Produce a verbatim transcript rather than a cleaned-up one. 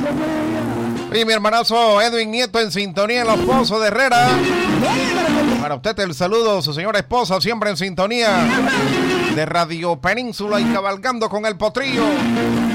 Y mi hermanazo Edwin Nieto en sintonía en Los Pozos de Herrera. Para usted el saludo, su señora esposa siempre en sintonía de Radio Península y cabalgando con el potrillo.